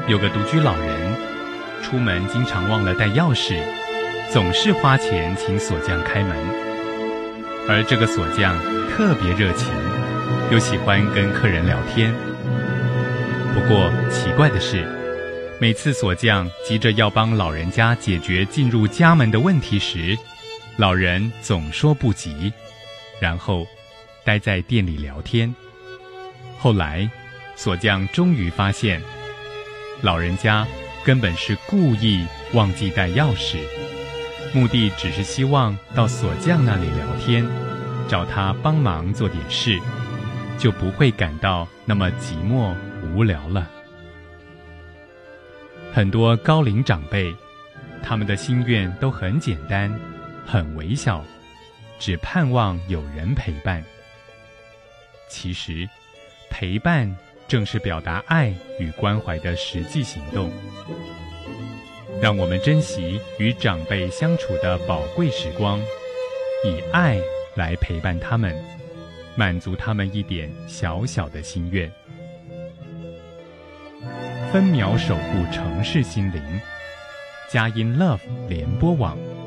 有个独居老人，出门经常忘了带钥匙，总是花钱请锁匠开门。而这个锁匠特别热情，又喜欢跟客人聊天。不过奇怪的是，每次锁匠急着要帮老人家解决进入家门的问题时，老人总说不急，然后待在店里聊天。后来锁匠终于发现，老人家根本是故意忘记带钥匙，目的只是希望到锁匠那里聊天，找他帮忙做点事，就不会感到那么寂寞无聊了。很多高龄长辈，他们的心愿都很简单，很微小，只盼望有人陪伴。其实，陪伴正是表达爱与关怀的实际行动。让我们珍惜与长辈相处的宝贵时光，以爱来陪伴他们，满足他们一点小小的心愿。分秒守护城市心灵，佳音 Love 联播网。